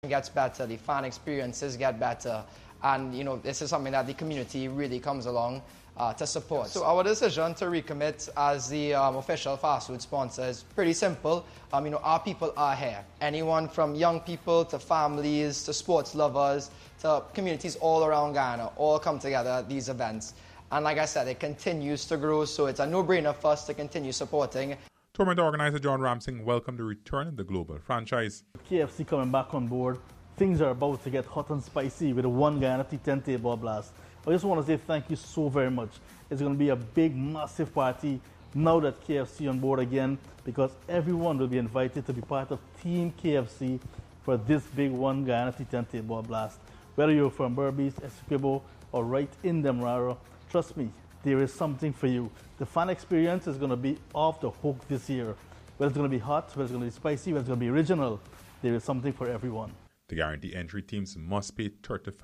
gets better, the fan experiences get better, and this is something that the community really comes along to support. So our decision to recommit as the official fast food sponsor is pretty simple. Our people are here. Anyone from young people to families to sports lovers to communities all around Ghana all come together at these events. And like I said, it continues to grow, so it's a no-brainer for us to continue supporting. Tournament organizer John Ramsing welcomed the return of the global franchise. KFC coming back on board. Things are about to get hot and spicy with the One Ghana T10 Table Blast. I just want to say thank you so very much. It's going to be a big, massive party now that KFC on board again, because everyone will be invited to be part of Team KFC for this big One Ghana T10 Table Blast. Whether you're from Berbice, Essequibo, or right in Demerara, trust me, there is something for you. The fan experience is going to be off the hook this year. Whether it's going to be hot, whether it's going to be spicy, whether it's going to be original, there is something for everyone. To guarantee entry, teams must pay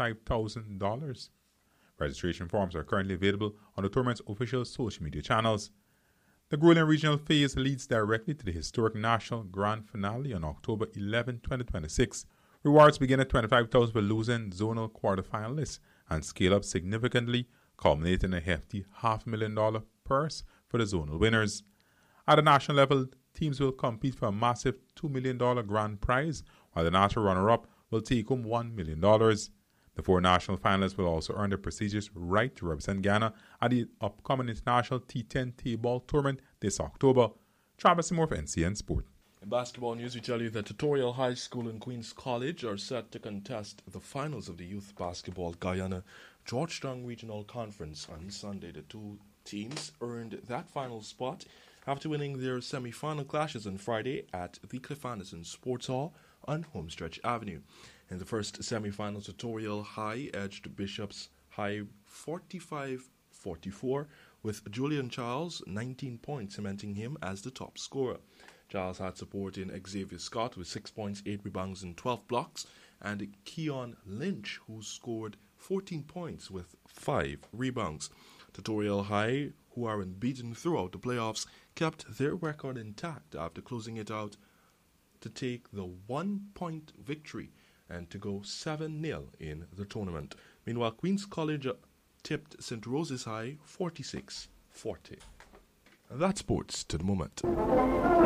$35,000. Registration forms are currently available on the tournament's official social media channels. The Grueling Regional Phase leads directly to the historic National Grand Finale on October 11, 2026. Rewards begin at $25,000 for losing zonal quarterfinalists and scale up significantly, culminating in a hefty $500,000 purse for the zonal winners. At the national level, teams will compete for a massive $2 million grand prize, while the national runner-up will take home $1 million. The 4 national finalists will also earn the prestigious right to represent Ghana at the upcoming International T10 T-Ball Tournament this October. Travis Moore for NCN Sport. In basketball news, we tell you that Tutorial High School and Queen's College are set to contest the finals of the Youth Basketball Guyana Georgetown Regional Conference on Sunday. The two teams earned that final spot after winning their semi-final clashes on Friday at the Cliff Anderson Sports Hall on Homestretch Avenue. In the first semi-final, Tutorial High edged Bishops High 45-44, with Julian Charles 19 points, cementing him as the top scorer. Charles had support in Xavier Scott with 6 points, 8 rebounds and 12 blocks, and Keon Lynch, who scored 14 points with 5 rebounds. Tutorial High, who are unbeaten throughout the playoffs, kept their record intact after closing it out to take the 1-point victory and to go 7-0 in the tournament. Meanwhile, Queen's College tipped St. Rose's High 46-40. That's sports to the moment.